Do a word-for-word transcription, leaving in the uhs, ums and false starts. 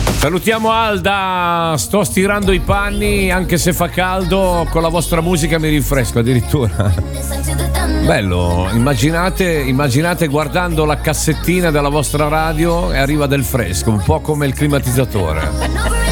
Salutiamo Alda, sto stirando i panni anche se fa caldo, con la vostra musica mi rinfresco addirittura. Bello, immaginate, immaginate guardando la cassettina della vostra radio e arriva del fresco, un po' come il climatizzatore.